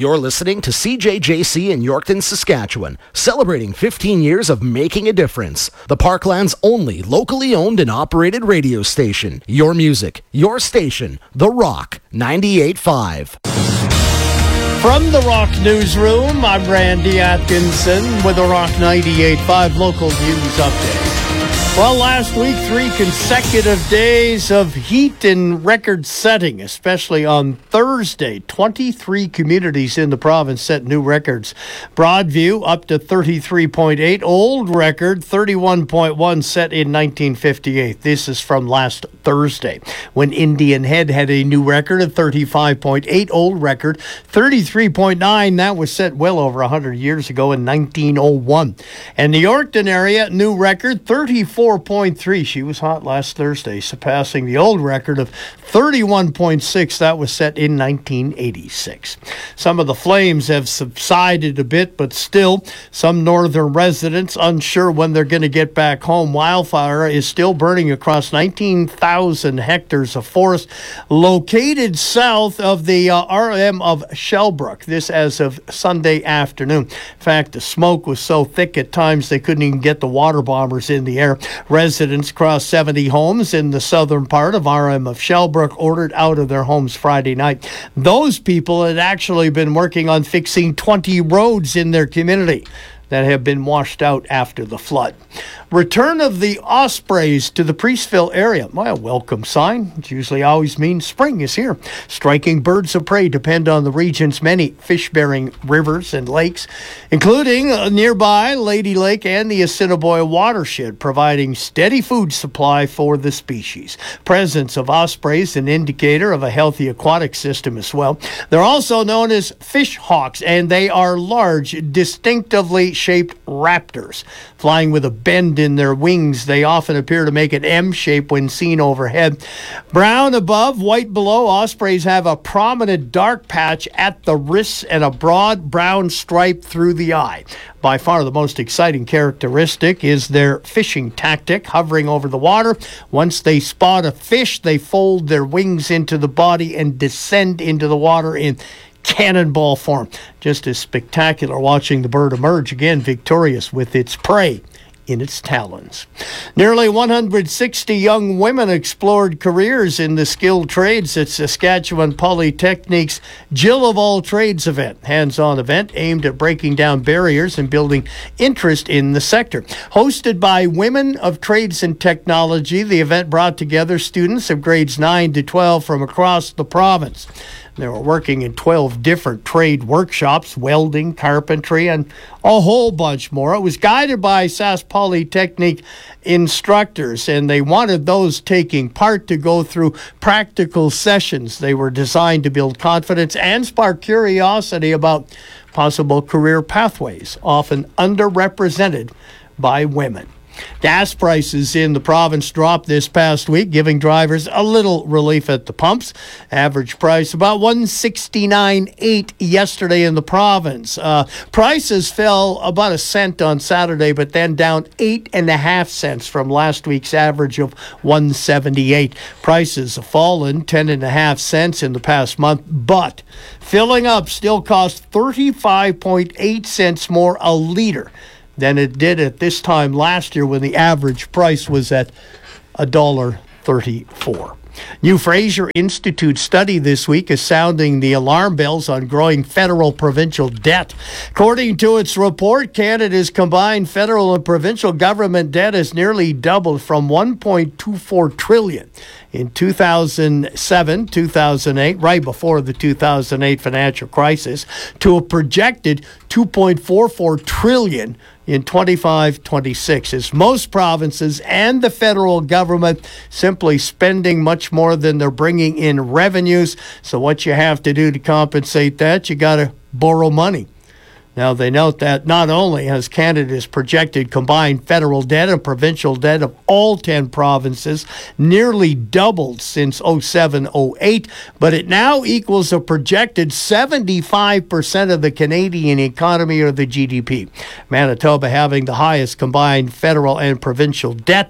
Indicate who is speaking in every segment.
Speaker 1: You're listening to CJJC in Yorkton, Saskatchewan, celebrating 15 years of making a difference. The Parkland's only locally owned and operated radio station. Your music, your station, The Rock 98.5.
Speaker 2: From the Rock Newsroom, I'm Randy Atkinson with the Rock 98.5 local news update. Well, last week, 3 consecutive days of heat and record setting, especially on Thursday. 23 communities in the province set new records. Broadview up to 33.8. Old record 31.1 set in 1958. This is from last Thursday, when Indian Head had a new record of 35.8. Old record 33.9. That was set well over 100 years ago in 1901. And the Yorkton area, new record 34.3. She was hot last Thursday, surpassing the old record of 31.6. That was set in 1986. Some of the flames have subsided a bit, but still, some northern residents unsure when they're going to get back home. Wildfire is still burning across 19,000 hectares of forest located south of the RM of Shellbrook. This as of Sunday afternoon. In fact, the smoke was so thick at times they couldn't even get the water bombers in the air. Residents across 70 homes in the southern part of RM of Shellbrook ordered out of their homes Friday night. Those people had actually been working on fixing 20 roads in their community that have been washed out after the flood. Return of the ospreys to the Priestville area. Well, welcome sign. It usually always means spring is here. Striking birds of prey depend on the region's many fish-bearing rivers and lakes, including nearby Lady Lake and the Assiniboia watershed, providing steady food supply for the species. Presence of ospreys, an indicator of a healthy aquatic system as well. They're also known as fish hawks, and they are large, distinctively shaped raptors. Flying with a bend in their wings, they often appear to make an M shape when seen overhead. Brown above, white below, ospreys have a prominent dark patch at the wrists and a broad brown stripe through the eye. By far the most exciting characteristic is their fishing tactic, hovering over the water. Once they spot a fish, they fold their wings into the body and descend into the water in cannonball form. Just as spectacular watching the bird emerge again victorious with its prey in its talons. Nearly 160 young women explored careers in the skilled trades at Saskatchewan Polytechnic's Jill of All Trades event, hands-on event aimed at breaking down barriers and building interest in the sector. Hosted by Women of Trades and Technology, the event brought together students of grades 9 to 12 from across the province. They were working in 12 different trade workshops, welding, carpentry, and a whole bunch more. It was guided by Sask Polytechnic instructors, and they wanted those taking part to go through practical sessions. They were designed to build confidence and spark curiosity about possible career pathways, often underrepresented by women. Gas prices in the province dropped this past week, giving drivers a little relief at the pumps. Average price about $1.69.8 yesterday in the province. Prices fell about a cent on Saturday, but then down 8.5 cents from last week's average of $1.78. Prices have fallen 10.5 cents in the past month, but filling up still costs 35.8 cents more a liter than it did at this time last year when the average price was at $1.34. New Fraser Institute study this week is sounding the alarm bells on growing federal-provincial debt. According to its report, Canada's combined federal and provincial government debt has nearly doubled from $1.24 trillion in 2007-2008, right before the 2008 financial crisis, to a projected $2.44 trillion in 25-26, as most provinces and the federal government simply spending much more than they're bringing in revenues. So what you have to do to compensate that, you got to borrow money. Now, they note that not only has Canada's projected combined federal debt and provincial debt of all 10 provinces nearly doubled since 07-08, but it now equals a projected 75% of the Canadian economy or the GDP. Manitoba having the highest combined federal and provincial debt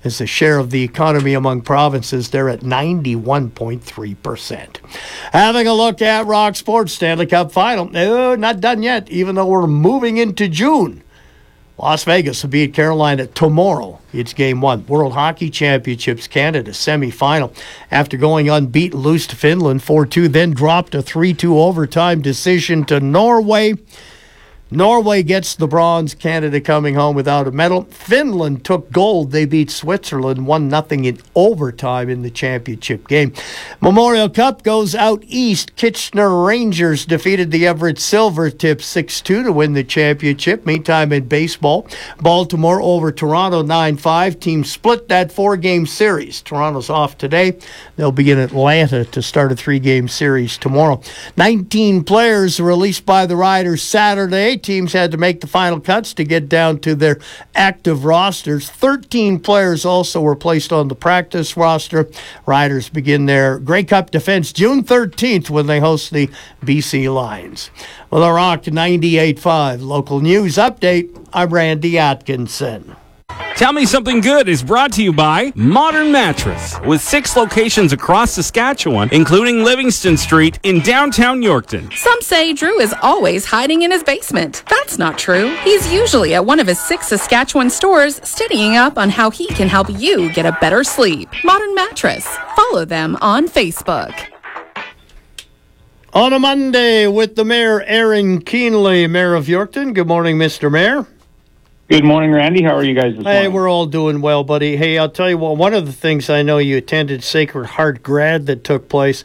Speaker 2: As a share of the economy among provinces, they're at 91.3%. Having a look at Rock Sports Stanley Cup Final. No, not done yet, even though we're moving into June. Las Vegas will beat Carolina tomorrow. It's Game 1. World Hockey Championships Canada semifinal. After going unbeaten, lose to Finland 4-2, then dropped a 3-2 overtime decision to Norway. Norway gets the bronze, Canada coming home without a medal. Finland took gold. They beat Switzerland 1-0 in overtime in the championship game. Memorial Cup goes out east. Kitchener Rangers defeated the Everett Silvertips 6-2 to win the championship. Meantime, in baseball, Baltimore over Toronto 9-5. Teams split that 4-game series. Toronto's off today. They'll be in Atlanta to start a 3-game series tomorrow. 19 players released by the Riders Saturday. Teams had to make the final cuts to get down to their active rosters. 13 players also were placed on the practice roster. Riders begin their Grey Cup defense June 13th when they host the BC Lions. Well, the Rock 98.5 local news update. I'm Randy Atkinson.
Speaker 3: Tell Me Something Good is brought to you by Modern Mattress, with 6 locations across Saskatchewan, including Livingston Street in downtown Yorkton.
Speaker 4: Some say Drew is always hiding in his basement. That's not true. He's usually at one of his 6 Saskatchewan stores, studying up on how he can help you get a better sleep. Modern Mattress. Follow them on Facebook.
Speaker 2: On a Monday with the Mayor, Aaron Keenley, Mayor of Yorkton. Good morning, Mr. Mayor.
Speaker 5: Good morning, Randy. How are you guys this morning?
Speaker 2: Hey, we're all doing well, buddy. Hey, I'll tell you what, one of the things I know you attended Sacred Heart grad that took place.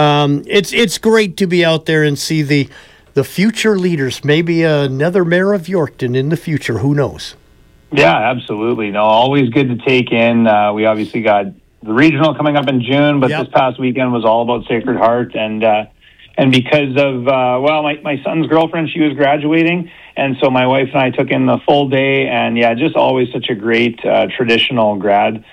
Speaker 2: It's great to be out there and see the future leaders, maybe another mayor of Yorkton in the future. Who knows?
Speaker 5: Yeah, absolutely. No, always good to take in. We obviously got the regional coming up in June, but This past weekend was all about Sacred Heart. And because of, my son's girlfriend, she was graduating. And so my wife and I took in the full day, and just always such a great traditional grad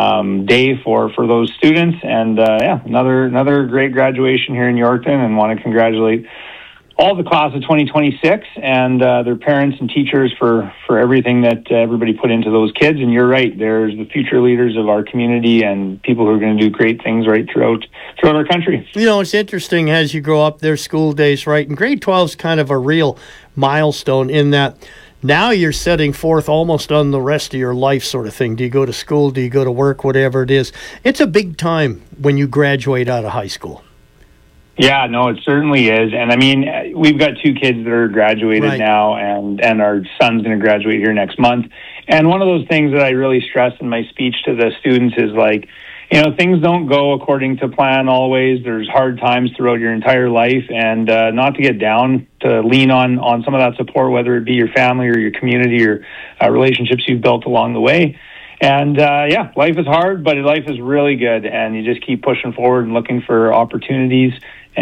Speaker 5: day for those students. And another great graduation here in Yorkton, and want to congratulate all the class of 2026 and their parents and teachers for everything that everybody put into those kids. And you're right, there's the future leaders of our community and people who are going to do great things right throughout our country.
Speaker 2: You know, it's interesting as you grow up, their school days, right? And grade 12 is kind of a real milestone in that now you're setting forth almost on the rest of your life sort of thing. Do you go to school? Do you go to work? Whatever it is. It's a big time when you graduate out of high school.
Speaker 5: Yeah, no, it certainly is. And I mean, we've got 2 kids that are graduated now, and our son's going to graduate here next month. And one of those things that I really stress in my speech to the students is like, things don't go according to plan always. There's hard times throughout your entire life, and not to get down, to lean on some of that support, whether it be your family or your community or relationships you've built along the way. And life is hard, but life is really good, and you just keep pushing forward and looking for opportunities.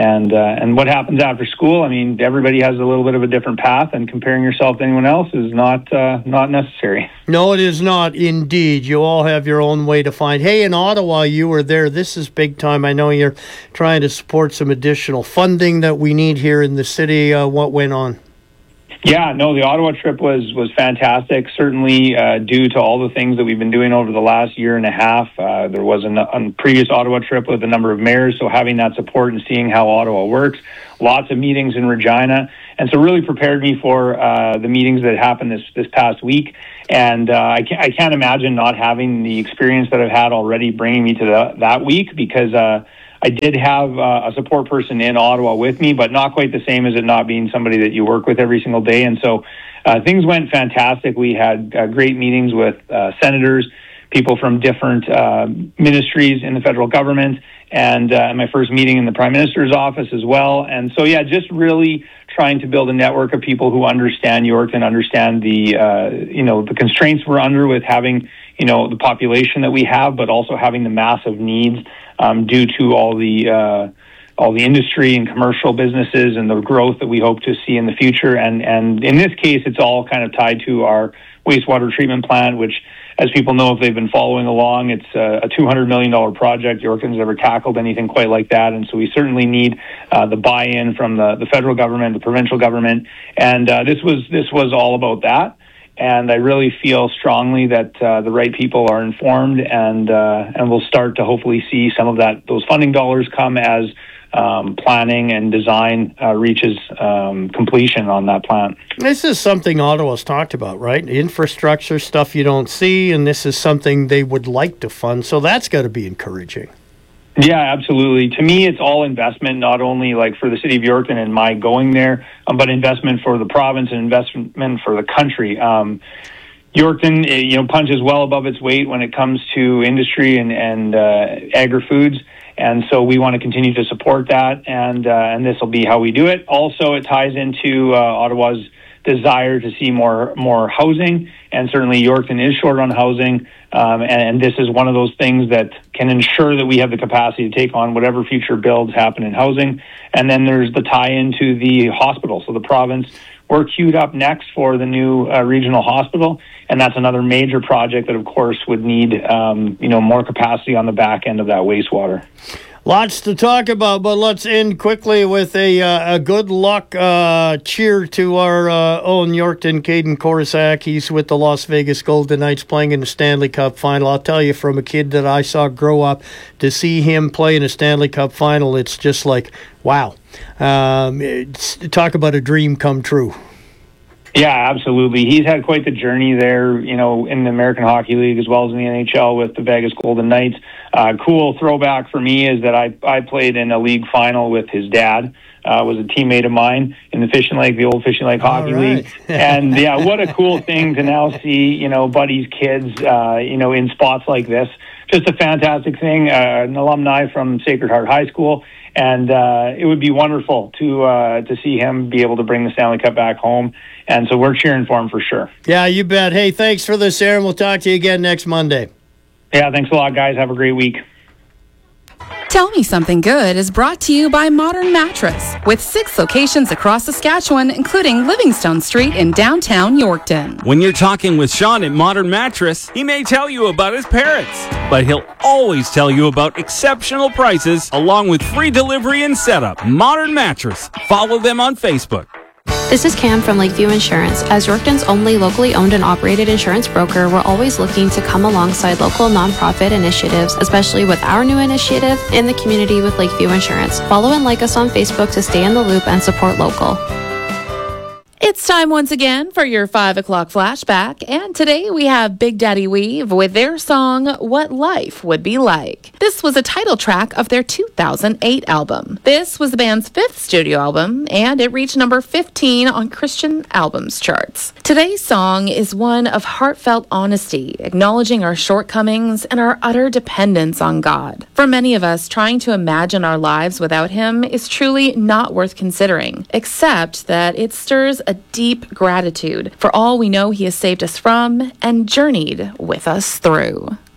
Speaker 5: And what happens after school? I mean, everybody has a little bit of a different path, and comparing yourself to anyone else is not necessary.
Speaker 2: No, it is not. Indeed, you all have your own way to find. Hey, in Ottawa, you were there. This is big time. I know you're trying to support some additional funding that we need here in the city. What went on?
Speaker 5: Yeah, no, the Ottawa trip was fantastic, certainly due to all the things that we've been doing over the last year and a half. There was a previous Ottawa trip with a number of mayors, so having that support and seeing how Ottawa works, lots of meetings in Regina, and so really prepared me for the meetings that happened this past week. And I can't imagine not having the experience that I've had already bringing me to that week, because I did have a support person in Ottawa with me, but not quite the same as it not being somebody that you work with every single day. And so things went fantastic. We had great meetings with senators, people from different ministries in the federal government, and my first meeting in the Prime Minister's office as well. And so, just really trying to build a network of people who understand York and understand the constraints we're under with having, the population that we have, but also having the massive needs due to all the industry and commercial businesses and the growth that we hope to see in the future. And in this case, it's all kind of tied to our wastewater treatment plant, which, as people know, if they've been following along, it's a $200 million project. Yorkton's never tackled anything quite like that. And so we certainly need the buy-in from the federal government, the provincial government. And this was all about that. And I really feel strongly that the right people are informed, and we'll start to hopefully see some of those funding dollars come as planning and design reaches completion on that plant.
Speaker 2: This is something Ottawa's talked about, right? Infrastructure stuff you don't see, and this is something they would like to fund, so that's got to be encouraging.
Speaker 5: Yeah, absolutely. To me, it's all investment, not only like for the city of Yorkton and my going there, but investment for the province and investment for the country. Yorkton, punches well above its weight when it comes to industry and agri-foods. And so we want to continue to support that, and this will be how we do it. Also, it ties into Ottawa's desire to see more housing, and certainly Yorkton is short on housing, and this is one of those things that can ensure that we have the capacity to take on whatever future builds happen in housing. And then there's the tie into the hospital. So the province, we're queued up next for the new regional hospital, and that's another major project that, of course, would need more capacity on the back end of that wastewater.
Speaker 2: Lots to talk about, but let's end quickly with a good luck cheer to our own Yorkton, Caden Korsak. He's with the Las Vegas Golden Knights playing in the Stanley Cup Final. I'll tell you, from a kid that I saw grow up, to see him play in a Stanley Cup Final, it's just like, wow. Talk about a dream come true.
Speaker 5: Yeah, absolutely. He's had quite the journey there, in the American Hockey League as well as in the NHL with the Vegas Golden Knights. Cool throwback for me is that I played in a league final with his dad. Was a teammate of mine in the old Fishing Lake Hockey League. And yeah, what a cool thing to now see, Buddy's kids, in spots like this. Just a fantastic thing. An alumni from Sacred Heart High School. And it would be wonderful to see him be able to bring the Stanley Cup back home. And so we're cheering for him for sure.
Speaker 2: Yeah, you bet. Hey, thanks for this, Aaron. We'll talk to you again next Monday.
Speaker 5: Yeah, thanks a lot, guys. Have a great week.
Speaker 4: Tell Me Something Good is brought to you by Modern Mattress, with 6 locations across Saskatchewan, including Livingstone Street in downtown Yorkton.
Speaker 3: When you're talking with Sean at Modern Mattress, he may tell you about his parrots, but he'll always tell you about exceptional prices along with free delivery and setup. Modern Mattress. Follow them on Facebook.
Speaker 6: This is Cam from Lakeview Insurance. As Yorkton's only locally owned and operated insurance broker, we're always looking to come alongside local nonprofit initiatives, especially with our new initiative in the community with Lakeview Insurance. Follow and like us on Facebook to stay in the loop and support local.
Speaker 4: It's time once again for your 5 o'clock flashback, and today we have Big Daddy Weave with their song, What Life Would Be Like. This was a title track of their 2008 album. This was the band's 5th studio album, and it reached number 15 on Christian albums charts. Today's song is one of heartfelt honesty, acknowledging our shortcomings and our utter dependence on God. For many of us, trying to imagine our lives without Him is truly not worth considering, except that it stirs a deep gratitude for all we know He has saved us from and journeyed with us through.